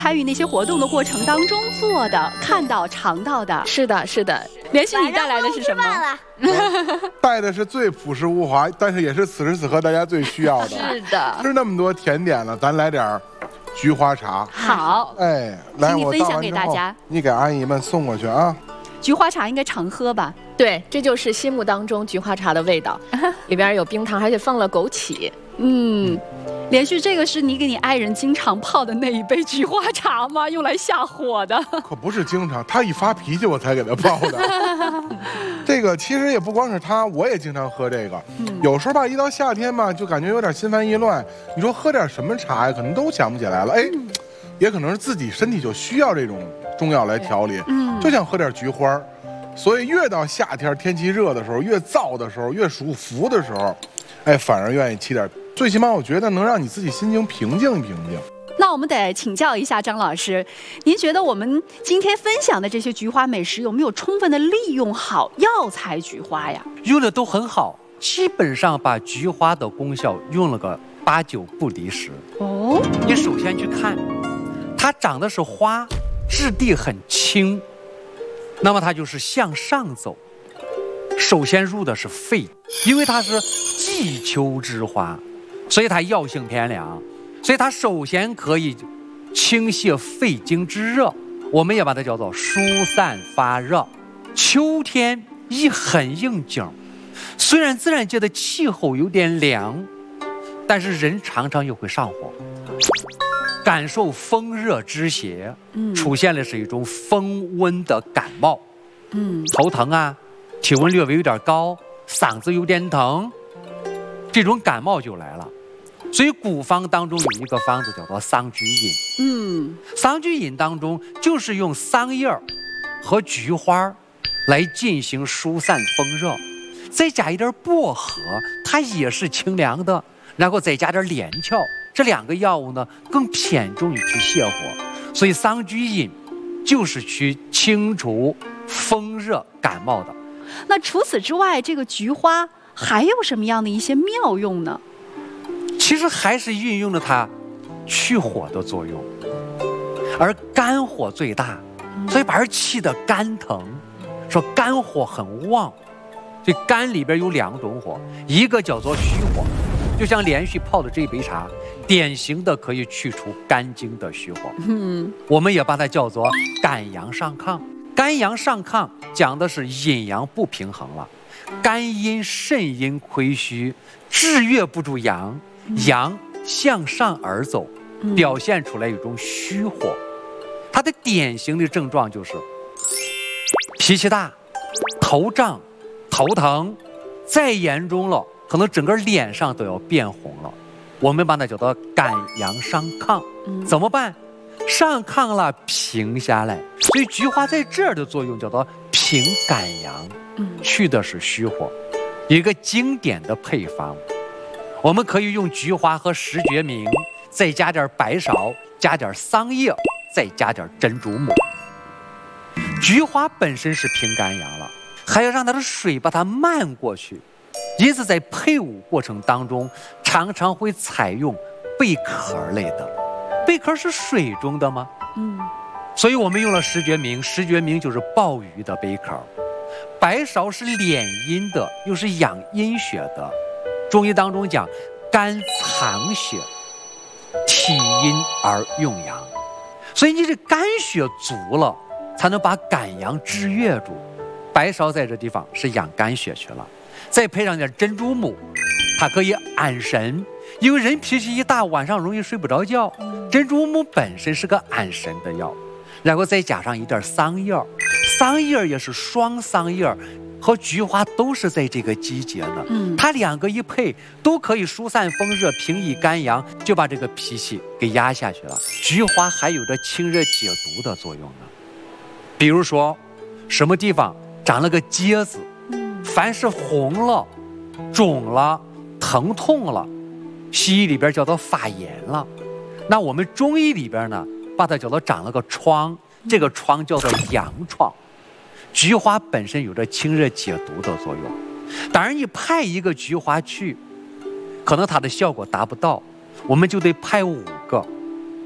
参与那些活动的过程当中做的、看到、尝到的。 是的，是的。 连续你带来的是什么？ 带的是最朴实无华，但是也是此时此刻大家最需要的。 是的， 吃那么多甜点了，咱来点菊花茶。 好， 哎，来， 请你分享给大家。 你给阿姨们送过去啊。 菊花茶应该常喝吧？ 对，这就是心目当中菊花茶的味道，里边有冰糖，而且放了枸杞。 连续这个是你给你爱人经常泡的那一杯菊花茶吗？用来下火的？ 可不是经常，他一发脾气我才给他泡的。这个其实也不光是他，我也经常喝这个。有时候吧，一到夏天吧，就感觉有点心烦意乱。你说喝点什么茶呀？可能都想不起来了。哎，也可能是自己身体就需要这种中药来调理。就想喝点菊花。所以越到夏天天气热的时候，越燥的时候，越属伏的时候，哎，反而愿意沏点。最起码我觉得能让你自己心情平静平静。 那我们得请教一下张老师，您觉得我们今天分享的这些菊花美食有没有充分的利用好药材菊花呀？ 用的都很好，基本上把菊花的功效用了个8、9不离10。哦，你首先去看，它长的是花，质地很轻，那么它就是向上走。首先入的是肺，因为它是季秋之花，所以它药性偏凉，所以它首先可以清泻肺经之热，我们也把它叫做疏散发热。秋天一很应景，虽然自然界的气候有点凉，但是人常常又会上火，感受风热之邪，出现的是一种风温的感冒，头疼啊，体温略微有点高，嗓子有点疼，这种感冒就来了。所以古方当中有一个方子叫做桑菊饮。桑菊饮当中就是用桑叶和菊花来进行疏散风热，再加一点薄荷，它也是清凉的，然后再加点连翘，这2个药物呢更偏重于去泻火。所以桑菊饮就是去清除风热感冒的。 那除此之外，这个菊花还有什么样的一些妙用呢？ 其实还是运用了它去火的作用，而肝火最大，所以把人气得肝疼，说肝火很旺。这肝里边有2种火，一个叫做虚火，就像连续泡的这杯茶，典型的可以去除肝经的虚火。我们也把它叫做肝阳上亢。肝阳上亢讲的是阴阳不平衡了，肝阴肾阴亏虚，制约不住阳，阳向上而走，表现出来一种虚火。它的典型的症状就是脾气大、头胀、头疼，再严重了可能整个脸上都要变红了。我们把它叫做肝阳上亢。怎么办？上亢了平下来，所以菊花在这儿的作用叫做平肝阳，去的是虚火。一个经典的配方，我们可以用菊花和石决明，再加点白芍，加点桑叶，再加点珍珠母。菊花本身是平肝阳了，还要让它的水把它漫过去，因此在配伍过程当中常常会采用贝壳类的。贝壳是水中的吗？所以我们用了石决明，石决明就是鲍鱼的贝壳。白芍是敛阴的，又是养阴血的。中医当中讲肝藏血，体阴而用阳，所以你这肝血足了，才能把肝阳制约住。白芍在这地方是养肝血去了，再配上点珍珠母，它可以安神，因为人脾气一大，晚上容易睡不着觉。珍珠母本身是个安神的药，然后再加上一点桑叶，桑叶也是双桑叶，和菊花都是在这个季节呢。它2个一配，都可以疏散风热、平抑肝阳，就把这个脾气给压下去了。菊花还有着清热解毒的作用呢。比如说，什么地方长了个疖子，凡是红了、肿了、疼痛了，西医里边叫做发炎了。那我们中医里边呢，把它叫做长了个疮，这个疮叫做阳疮。菊花本身有着清热解毒的作用，当然你派一个菊花去，可能它的效果达不到，我们就得派5个。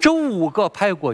这5个拍果